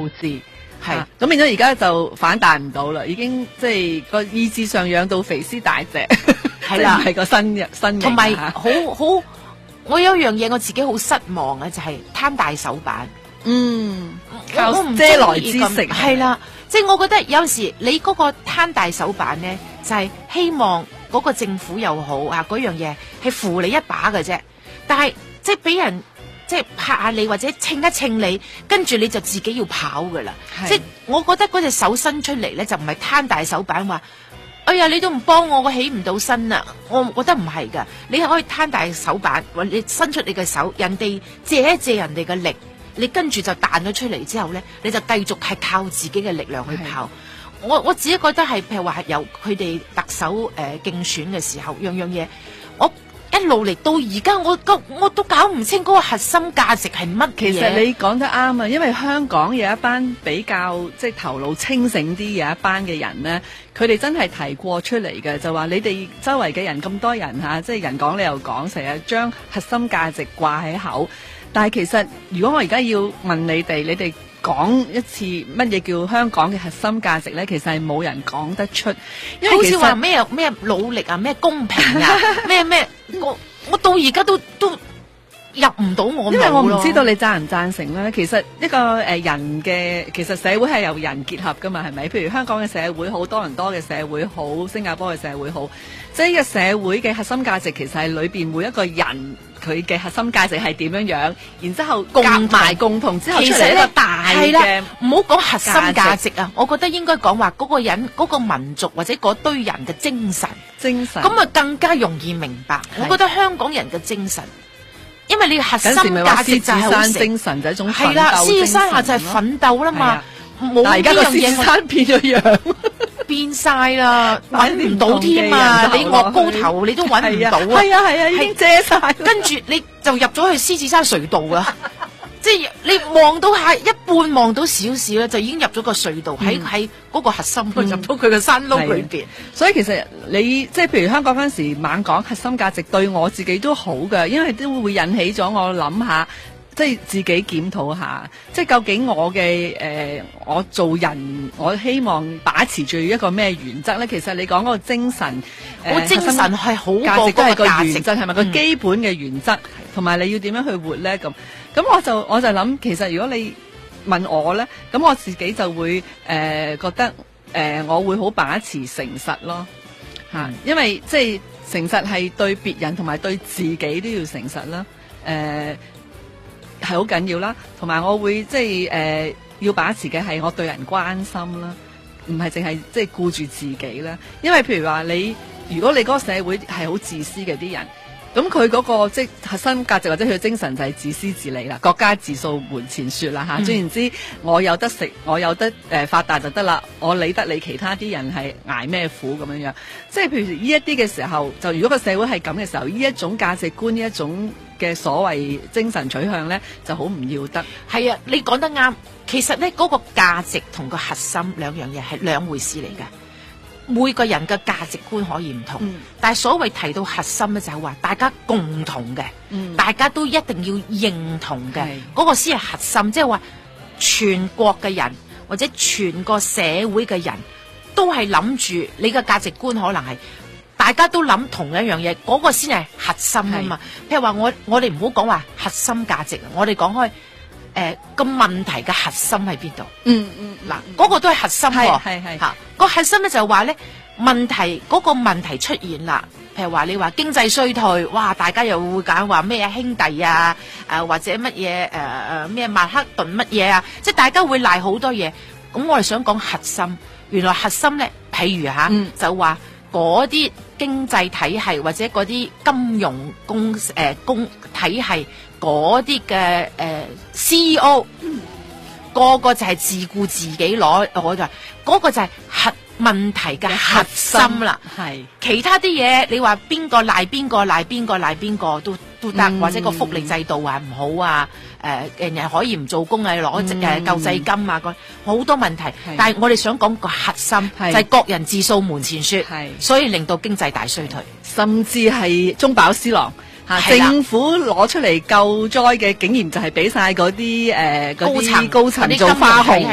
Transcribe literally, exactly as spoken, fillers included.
數字，係咁變咗而家就反彈唔到啦，已經即係個意志上養到肥屍大隻，係啦，係個新新型， 同埋好好，我有一樣嘢我自己好失望嘅就係、是、貪大手板， 嗯， 靠遮來之食係啦，即係我覺得有時你嗰個貪大手板咧，就係、是、希望嗰個政府又好啊，嗰樣嘢係扶你一把嘅啫，但係即係俾人。即係拍下你或者稱一稱你，跟住你就自己要跑噶啦。即係我覺得嗰隻手伸出嚟咧，就唔係攤大手板話，哎呀你都唔幫我，我起唔到身啊！我覺得唔係噶，你可以攤大手板，或你伸出你嘅手，人哋借一借人哋嘅力，你跟住就彈咗出嚟之後咧，你就繼續係靠自己嘅力量去跑。我我自己覺得係譬如話係由佢哋特首誒、呃、競選嘅時候，樣樣嘢我。一路嚟到而家，我我都搞唔清嗰個核心價值係乜嘢。 其實你講得啱啊，因為香港有一班比較即係頭腦清醒啲，有一班嘅人呢，佢哋真係提過出嚟嘅，就話你哋周圍嘅人咁多人嚇，即係人講你又講，成日將核心價值掛喺口。但係其實如果我而家要問你哋，你哋講一次乜嘢叫香港嘅核心價值呢？其實係冇人講得出，因為好似話咩咩努力啊，咩公平啊，咩咩我我到而家都都入唔到我腦咯。因為我唔知道你贊唔贊成咧。其實一個誒人嘅，其實社會係由人結合噶嘛，係咪？譬如香港嘅社會好，多倫多嘅社會好，新加坡嘅社會好，即係呢個社會嘅核心價值其實係裏邊每一個人佢嘅核心價值係點樣樣，然之後夾埋共同之後出嚟一個大嘅， 唔好講核心價值啊！我覺得應該講話嗰個人、嗰、嗰個民族或者嗰堆人嘅精神， 精神咁啊更加容易明白。我覺得香港人嘅精神，因為你核心價值就係好精神就係一種係啦，獅子山下就係奮鬥啦嘛，冇呢樣嘢。 山變咗樣。 變晒啦，揾唔到添啊！你岳高頭你都揾唔到啊！ 係啊係啊，已經遮晒。 跟住你就入咗去獅子山隧道啊！即係你望到係一半望到少少咧，就已經入咗個隧道，喺喺嗰個核心，嗯、入到佢個山窿裏邊。 所以其實你即係譬如香港嗰陣時猛講核心價值，對我自己都好㗎，因為都會引起咗我諗下。即係自己檢討下，即係究竟我嘅誒、呃，我做人，我希望把持住一個咩原則咧？其實你講嗰個精神， 我、呃、精神係好價值都係個原則，係咪、 嗯、 個基本嘅原則？同埋你要點樣去活咧？咁咁我就我就諗，其實如果你問我咧，咁我自己就會誒、呃、覺得誒、呃，我會好把持誠實咯嚇、嗯，因為即係誠實係對別人同埋對自己都要誠實啦，誒、呃。係好緊要啦，同埋我會即係誒要把持嘅係我對人關心啦，唔係淨係即係顧住自己啦。因為譬如話你，如果你嗰個社會係好自私嘅啲人，咁佢嗰個即係核心價值或者佢嘅精神就係自私自利啦，國家自掃門前雪啦嚇。總言之，我有得食，我有得誒、呃、發達就得啦，我理得你其他啲人係捱咩苦咁樣樣。即係譬如呢一啲嘅時候，就如果個社會係咁嘅時候，呢一種價值觀，呢一種嘅所謂精神取向咧，就好唔要得。 係啊，你講得啱。其實咧，嗰、那個價值同個核心兩樣嘢係兩回事嚟嘅。每個人嘅價值觀可以唔同，嗯、但係所謂提到核心咧，就係話大家共同嘅、嗯，大家都一定要認同嘅，嗰、那個先係核心。即係話全國嘅人或者全個社會嘅人都係諗住你嘅價值觀，可能係大家都諗同一樣嘢，嗰、那個先係核心啊嘛。譬如話我我哋唔好講話核心價值，我哋講開誒個問題嘅核心喺邊度？嗯嗯，嗱，嗰個都係核心喎，係係吓個核心咧就係話咧問題嗰、那個問題出現啦。譬如話你話經濟衰退，哇，大家又會揀話咩兄弟啊，誒、呃、或者乜嘢誒誒咩曼克頓乜嘢啊，即係大家會賴好多嘢。咁我哋想講核心，原來核心咧，譬如吓、嗯、就話嗰啲經濟體系或者嗰啲金融公誒、呃、公體系。嗰啲嘅誒 C E O、嗯、個個就係自顧自己攞，我就嗰個就係核問題嘅核心啦。係其他啲嘢，你話邊個賴邊個賴邊個賴邊個都都得、嗯，或者個福利制度啊唔好啊，誒、呃、人人可以唔做工啊，攞誒救濟金啊，個好多問題。但係我哋想講個核心就係各人自掃門前雪，所以令到經濟大衰退， 甚至係中飽私囊。政府攞出嚟救災嘅，竟然就係俾晒嗰啲誒嗰啲高層做花紅。